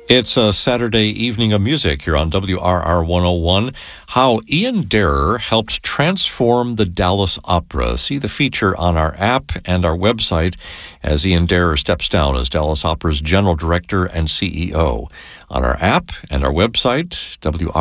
It's a Saturday evening of music here on WRR 101. How Ian Derer helped transform the Dallas Opera. See the feature on our app and our website as Ian Derer steps down as Dallas Opera's General Director and CEO. On our app and our website,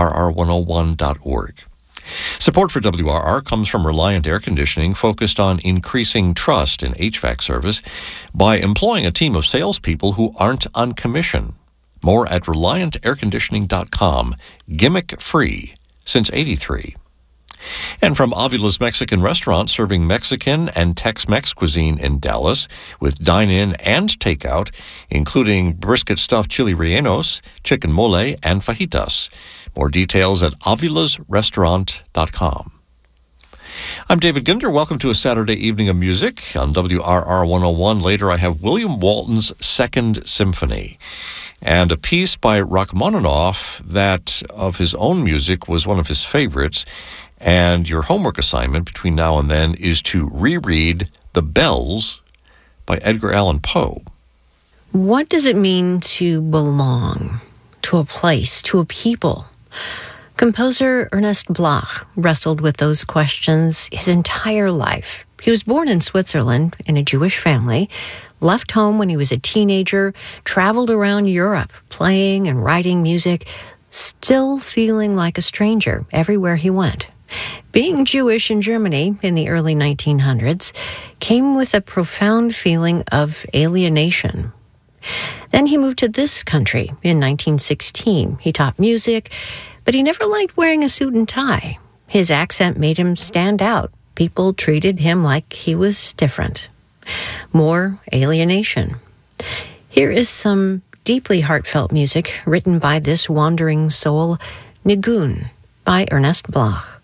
WRR101.org. Support for WRR comes from Reliant Air Conditioning, focused on increasing trust in HVAC service by employing a team of salespeople who aren't on commission. More at ReliantAirConditioning.com. Gimmick-free since '83. And from Avila's Mexican Restaurant, serving Mexican and Tex-Mex cuisine in Dallas with dine-in and takeout, including brisket stuffed chili rellenos, chicken mole, and fajitas. More details at avilasrestaurant.com. I'm David Ginder. Welcome to a Saturday evening of music on WRR 101. Later, I have William Walton's Second Symphony, and a piece by Rachmaninoff that, of his own music, was one of his favorites. And your homework assignment between now and then is to reread The Bells by Edgar Allan Poe. What does it mean to belong to a place, to a people? Composer Ernest Bloch wrestled with those questions his entire life. He was born in Switzerland in a Jewish family, left home when he was a teenager, traveled around Europe playing and writing music, still feeling like a stranger everywhere he went. Being Jewish in Germany in the early 1900s came with a profound feeling of alienation. Then he moved to this country in 1916. He taught music, but he never liked wearing a suit and tie. His accent made him stand out. People treated him like he was different. More alienation. Here is some deeply heartfelt music written by this wandering soul, Nigun, by Ernest Bloch.